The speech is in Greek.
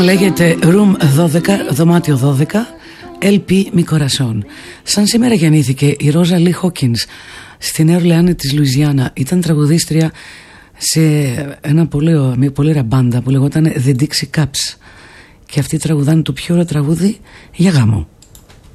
Λέγεται Room 12, δωμάτιο 12, LP Mi Corazón. Σαν σήμερα γεννήθηκε η Ρόζα Λι Χόκινς στη Νέα Ορλεάνη της Λουιζιάννα. Ήταν τραγουδίστρια σε μια πολύ ωραία μπάντα που λεγόταν The Dixie Cups. Και αυτοί τραγουδάνε το πιο ωραίο τραγούδι για γάμο.